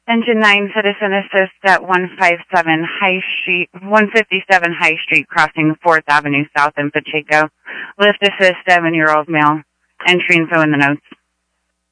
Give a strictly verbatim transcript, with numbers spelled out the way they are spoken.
Engine nine, citizen assist at one fifty-seven High Street, one fifty-seven High Street, crossing fourth Avenue South in Pacheco. Lift assist, seven-year-old male. Entry info in the notes.